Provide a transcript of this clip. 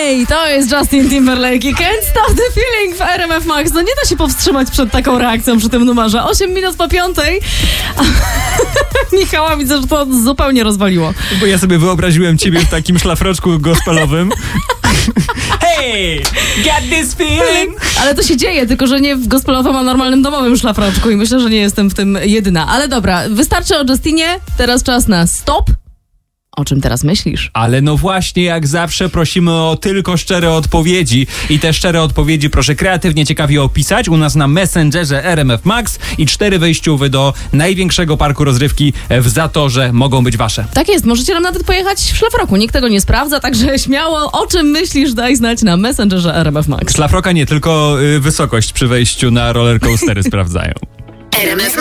Hej, to jest Justin Timberlake i Can't Stop the Feeling w RMF Max. No nie da się powstrzymać przed taką reakcją przy tym numerze. 8 minut po 5. Michała widzę, że to zupełnie rozwaliło. Bo ja sobie wyobraziłem ciebie w takim szlafroczku gospelowym. Hey, got this feeling. Ale to się dzieje, tylko że nie w gospelowym, a normalnym domowym szlafroczku i myślę, że nie jestem w tym jedyna. Ale dobra, wystarczy o Justinie, teraz czas na stop. O czym teraz myślisz? Ale no właśnie, jak zawsze prosimy o tylko szczere odpowiedzi. I te szczere odpowiedzi proszę kreatywnie, ciekawie opisać u nas na Messengerze RMF Max i 4 wejściówy do największego parku rozrywki w Zatorze mogą być wasze. Tak jest, możecie nam nawet pojechać w szlafroku. Nikt tego nie sprawdza, także śmiało, o czym myślisz, daj znać na Messengerze RMF Max. Szlafroka nie, tylko wysokość przy wejściu na rollercoastery sprawdzają. RMF